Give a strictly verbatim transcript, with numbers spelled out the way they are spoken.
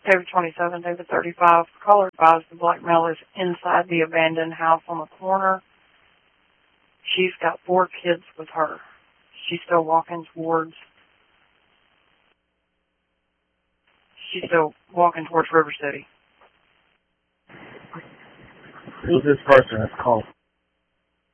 David twenty-seven, David thirty-five. Caller advised the black male is inside the abandoned house on the corner. She's got four kids with her. She's still walking towards, she's still walking towards River City. Who's this person that's called?